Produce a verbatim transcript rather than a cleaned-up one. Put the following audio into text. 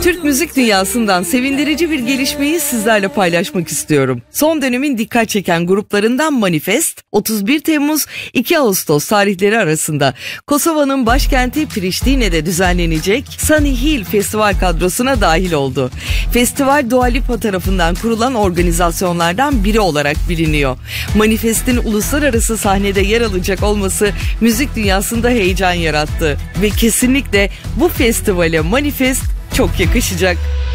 Türk müzik dünyasından sevindirici bir gelişmeyi sizlerle paylaşmak istiyorum. Son dönemin dikkat çeken gruplarından Manifest, otuz bir Temmuz iki Ağustos tarihleri arasında Kosova'nın başkenti Priştine'de düzenlenecek Sunny Hill Festival kadrosuna dahil oldu. Festival Dua Lipa tarafından kurulan organizasyonlardan biri olarak biliniyor. Manifest'in uluslararası sahnede yer alacak olması müzik dünyasında heyecan yarattı ve kesinlikle bu festivale Manifest çok yakışacak.